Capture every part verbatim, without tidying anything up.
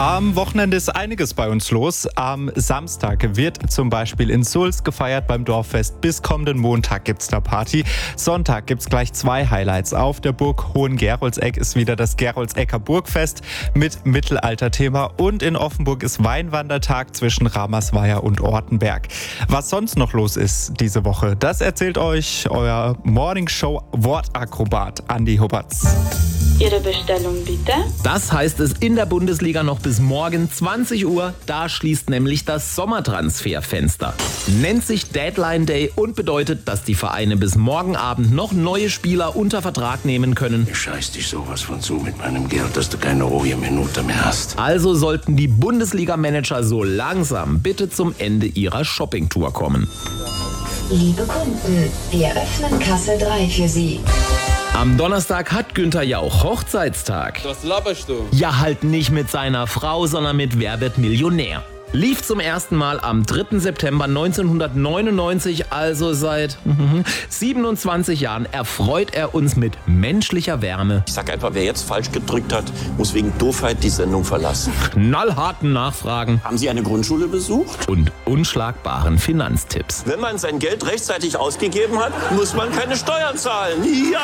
Am Wochenende ist einiges bei uns los. Am Samstag wird zum Beispiel in Sulz gefeiert beim Dorffest. Bis kommenden Montag gibt's da Party. Sonntag gibt's gleich zwei Highlights. Auf der Burg Hohengeroldseck ist wieder das Geroldsecker Burgfest mit Mittelalterthema. Und in Offenburg ist Weinwandertag zwischen Ramensweier und Ortenberg. Was sonst noch los ist diese Woche, das erzählt euch euer Morningshow-Wortakrobat Andi Huberts. Ihre Bestellung bitte. Das heißt es in der Bundesliga noch bis morgen zwanzig Uhr. Da schließt nämlich das Sommertransferfenster. Nennt sich Deadline Day und bedeutet, dass die Vereine bis morgen Abend noch neue Spieler unter Vertrag nehmen können. Ich scheiß dich sowas von zu mit meinem Geld, dass du keine ruhige Minute mehr hast. Also sollten die Bundesliga-Manager so langsam bitte zum Ende ihrer Shoppingtour kommen. Liebe Kunden, wir öffnen Kasse drei für Sie. Am Donnerstag hat Günther Jauch Hochzeitstag. Was laberst du? Ja, halt nicht mit seiner Frau, sondern mit Wer wird Millionär. Lief zum ersten Mal am dritten September neunzehnhundertneunundneunzig, also seit siebenundzwanzig Jahren erfreut er uns mit menschlicher Wärme. Ich sag einfach, wer jetzt falsch gedrückt hat, muss wegen Doofheit die Sendung verlassen. Knallharten Nachfragen. Haben Sie eine Grundschule besucht? Und unschlagbaren Finanztipps. Wenn man sein Geld rechtzeitig ausgegeben hat, muss man keine Steuern zahlen. Ja!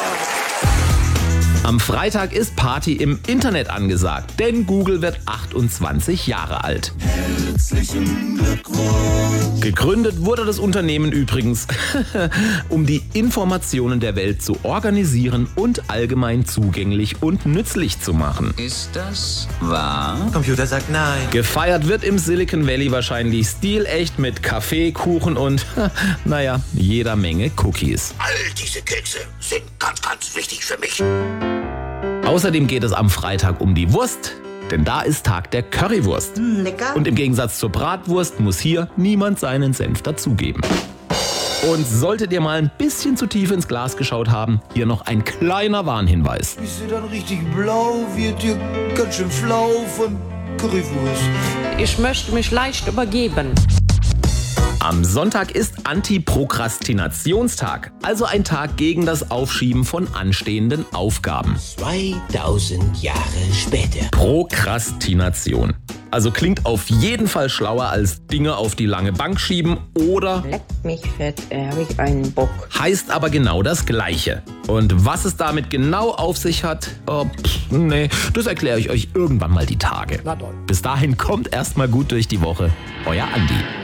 Am Freitag ist Party im Internet angesagt, denn Google wird achtundzwanzig Jahre alt. Herzlichen Glückwunsch. Gegründet wurde das Unternehmen übrigens, um die Informationen der Welt zu organisieren und allgemein zugänglich und nützlich zu machen. Ist das wahr? Computer sagt nein. Gefeiert wird im Silicon Valley wahrscheinlich stilecht mit Kaffee, Kuchen und, naja, jeder Menge Cookies. All diese Kekse sind ganz, ganz wichtig für mich. Außerdem geht es am Freitag um die Wurst, denn da ist Tag der Currywurst. Lecker. Und im Gegensatz zur Bratwurst muss hier niemand seinen Senf dazugeben. Und solltet ihr mal ein bisschen zu tief ins Glas geschaut haben, hier noch ein kleiner Warnhinweis. Bist du dann richtig blau, wird dir ganz schön flau von Currywurst. Ich möchte mich leicht übergeben. Am Sonntag ist Antiprokrastinationstag, also ein Tag gegen das Aufschieben von anstehenden Aufgaben. zweitausend Jahre später. Prokrastination. Also klingt auf jeden Fall schlauer als Dinge auf die lange Bank schieben oder Leckt mich fett, habe ich einen Bock. heißt aber genau das Gleiche. Und was es damit genau auf sich hat, oh, pff, nee, das erkläre ich euch irgendwann mal die Tage. Bis dahin kommt erstmal gut durch die Woche. Euer Andi.